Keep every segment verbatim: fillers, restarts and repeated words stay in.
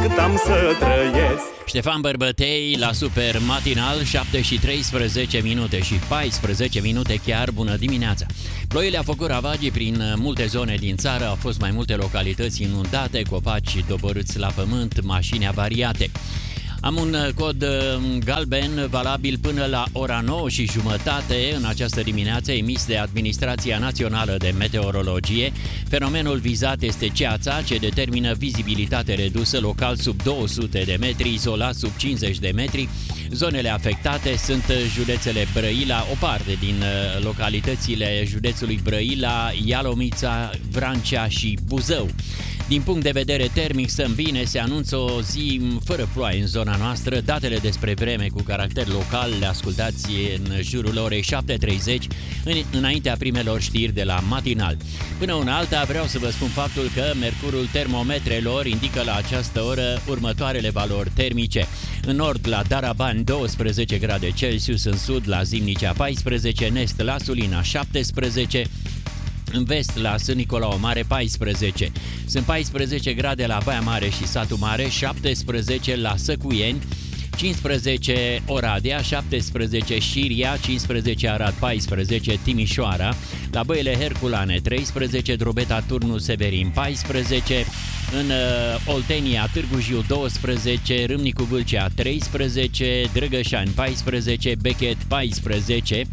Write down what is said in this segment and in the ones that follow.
cât am să trăiesc. Ștefan Bărbătei la Super Matinal, șapte și treisprezece minute și paisprezece minute chiar, bună dimineața. Ploile au făcut ravagii prin multe zone din țară, au fost mai multe localități inundate, copaci doborâți la pământ, mașini avariate. Am un cod galben valabil până la ora nouă și jumătate în această dimineață, emis de Administrația Națională de Meteorologie. Fenomenul vizat este ceața, ce determină vizibilitate redusă, local sub două sute de metri, izolat sub cincizeci de metri. Zonele afectate sunt județele Brăila, o parte din localitățile județului Brăila, Ialomița, Vrancea și Buzău. Din punct de vedere termic, stăm bine, se anunță o zi fără ploaie în zona noastră. Datele despre vreme cu caracter local le ascultați în jurul orei șapte și treizeci, în, înaintea primelor știri de la Matinal. Până una alta, vreau să vă spun faptul că mercurul termometrelor indică la această oră următoarele valori termice. În nord, la Darabani, douăsprezece grade Celsius, în sud, la Zimnicea, paisprezece, în est, la Sulina, șaptesprezece, în vest, la Sân Nicolau Mare, paisprezece. Sunt paisprezece grade la Baia Mare și Satu Mare, șaptesprezece la Săcuieni, cincisprezece Oradea, șaptesprezece Șiria, cincisprezece Arad, paisprezece Timișoara, la Băile Herculane, treisprezece Drobeta Turnu Severin, paisprezece, în uh, Oltenia, Târgu Jiu, douăsprezece, Râmnicu Vâlcea, treisprezece, Drăgășani, paisprezece, Bechet, paisprezece,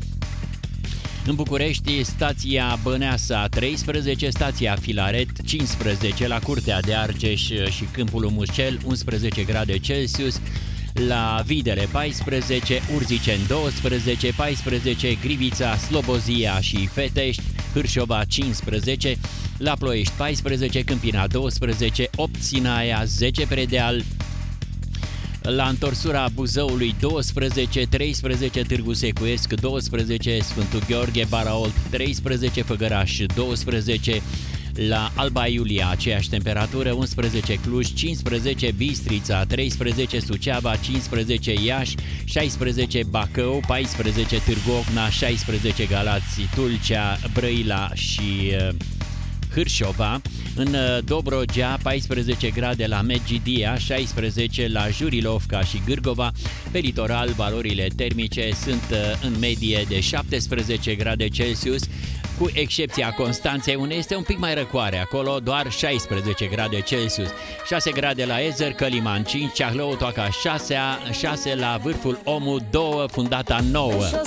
în București, stația Băneasa treisprezece, stația Filaret cincisprezece, la Curtea de Argeș și Câmpul Mușcel unsprezece grade Celsius, la Videle paisprezece, Urziceni douăsprezece, paisprezece Grivița, Slobozia și Fetești, Hârșova cincisprezece, la Ploiești paisprezece, Câmpina douăsprezece, opt Sinaia, zece Predeal, la întorsura Buzăului douăsprezece, treisprezece Târgu Secuiesc, douăsprezece Sfântul Gheorghe, Baraolt treisprezece, Făgăraș douăsprezece, la Alba Iulia aceeași temperatură, unsprezece Cluj, cincisprezece Bistrița, treisprezece Suceava, cincisprezece Iași, șaisprezece Bacău, paisprezece Târgu Ocna, șaisprezece Galați, Tulcea, Brăila și Hârșova. În Dobrogea, paisprezece grade la Medgidia, șaisprezece la Jurilovca și Gârgova. Pe litoral, valorile termice sunt în medie de șaptesprezece grade Celsius, cu excepția Constanței, unde este un pic mai răcoare, acolo doar șaisprezece grade Celsius. șase grade la Ezer, Căliman cinci, Ceahlău, Toaca șase, șase la Vârful Omu, doi, Fundata nouă.